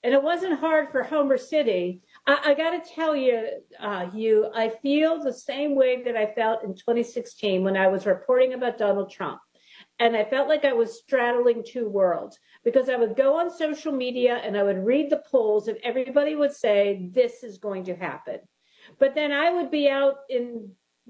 And it wasn't hard for Homer City. I got to tell you, I feel the same way that I felt in 2016 when I was reporting about Donald Trump. And I felt like I was straddling two worlds because I would go on social media and I would read the polls and everybody would say, this is going to happen. But then I would be out in,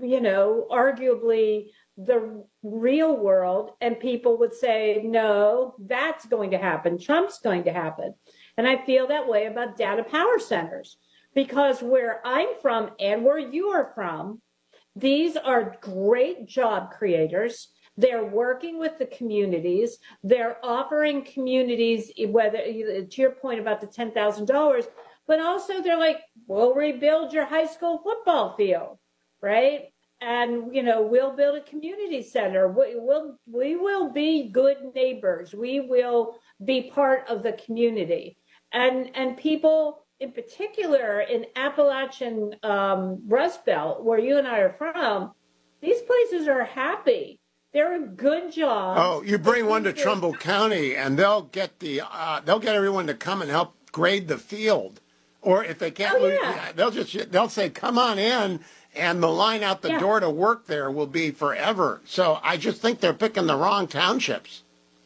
arguably the real world, and people would say, no, that's going to happen. Trump's going to happen. And I feel that way about data power centers because where I'm from and where you are from, these are great job creators. They're working with the communities. They're offering communities, whether to your point about the $10,000, but also they're like, we'll rebuild your high school football field, right? And we'll build a community center. We will be good neighbors. We will be part of the community, and people in particular in Appalachian Rust Belt, where you and I are from, these places are happy. They're good jobs. Oh, you bring one to Trumbull County, and they'll get everyone to come and help grade the field. Or if they can't, they'll say, "Come on in," and the line out the door to work there will be forever. So I just think they're picking the wrong townships.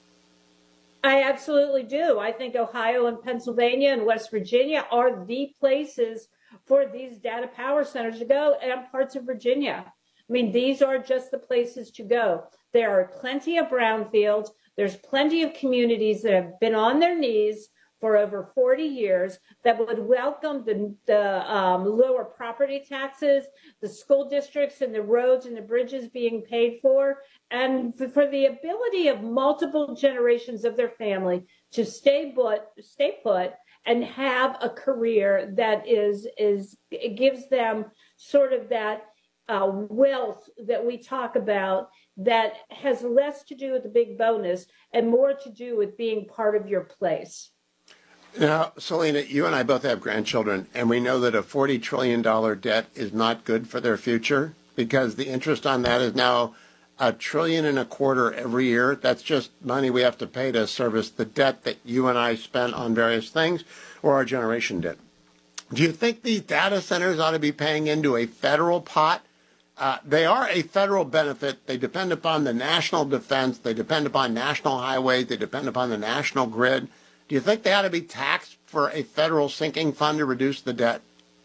I absolutely do. I think Ohio and Pennsylvania and West Virginia are the places for these data power centers to go, and parts of Virginia. I mean, these are just the places to go. There are plenty of brownfields. There's plenty of communities that have been on their knees for over 40 years that would welcome the lower property taxes, the school districts and the roads and the bridges being paid for, and for the ability of multiple generations of their family to stay put and have a career that it gives them sort of that wealth that we talk about that has less to do with the big bonus and more to do with being part of your place. Now, Selena, you and I both have grandchildren, and we know that a $40 trillion debt is not good for their future because the interest on that is now $1.25 trillion every year. That's just money we have to pay to service the debt that you and I spent on various things, or our generation did. Do you think these data centers ought to be paying into a federal pot? They are a federal benefit. They depend upon the national defense. They depend upon national highways. They depend upon the national grid. Do you think they ought to be taxed for a federal sinking fund to reduce the debt?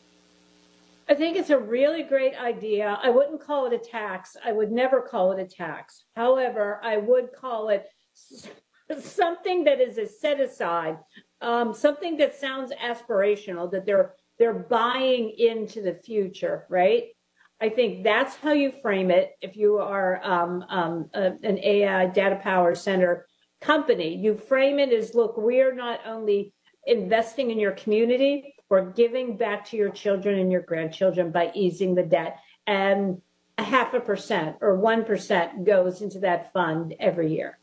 I think it's a really great idea. I wouldn't call it a tax. I would never call it a tax. However, I would call it something that is a set aside, something that sounds aspirational, that they're buying into the future, right? I think that's how you frame it. If you are an AI data power center company, you frame it as, look, we're not only investing in your community, we're giving back to your children and your grandchildren by easing the debt. And 0.5% or 1% goes into that fund every year.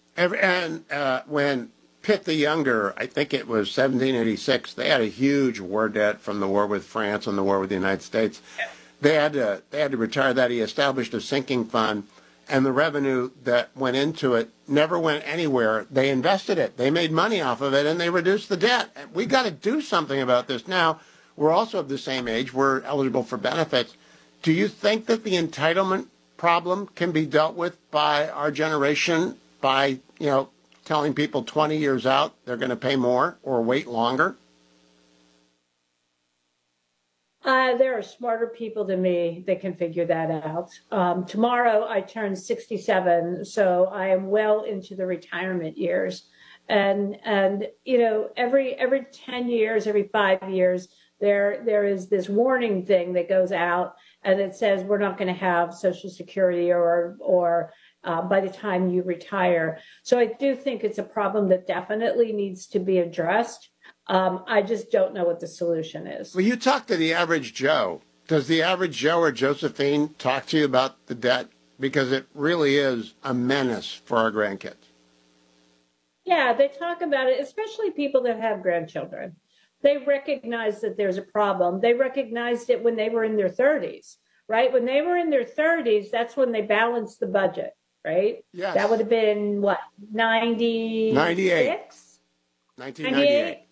When Pitt the Younger, I think it was 1786, they had a huge war debt from the war with France and the war with the United States. They had to retire that. He established a sinking fund, and the revenue that went into it never went anywhere. They invested it. They made money off of it, and they reduced the debt. We got to do something about this now. We're also of the same age. We're eligible for benefits. Do you think that the entitlement problem can be dealt with by our generation by, telling people 20 years out they're going to pay more or wait longer? There are smarter people than me that can figure that out. Tomorrow I turn 67, so I am well into the retirement years. And every 10 years, every 5 years, there is this warning thing that goes out, and it says we're not going to have Social Security or by the time you retire. So I do think it's a problem that definitely needs to be addressed. I just don't know what the solution is. Well, you talk to the average Joe. Does the average Joe or Josephine talk to you about the debt? Because it really is a menace for our grandkids. Yeah, they talk about it, especially people that have grandchildren. They recognize that there's a problem. They recognized it when they were in their 30s, right? When they were in their 30s, that's when they balanced the budget, right? Yes. That would have been, what, 96? 98. 1998.